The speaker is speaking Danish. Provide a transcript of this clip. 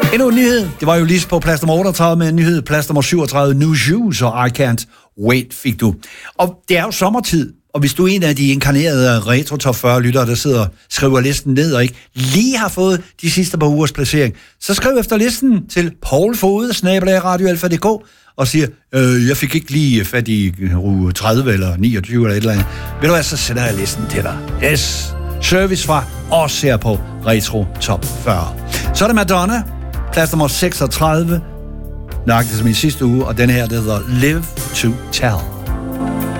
Endnu en nyhed. Det var jo lige på plads nummer 38 med en nyhed. Plads nummer 37, New Shoes og I Can't Wait fik du. Og det er jo sommertid, og hvis du er en af de inkarnerede Retro Top 40-lyttere, der sidder og skriver listen ned og ikke lige har fået de sidste par ugers placering, så skriv efter listen til Poul Fode, @radioalfa.dk og siger, jeg fik ikke lige fat i uge 30 eller 29 eller et eller andet. Ved du hvad, så sender jeg listen til dig. Yes. Service fra os her på Retro Top 40. Så er det Madonna, plads nummer 36, nøjagtigt som i sidste uge, og den her, der hedder Live to Tell.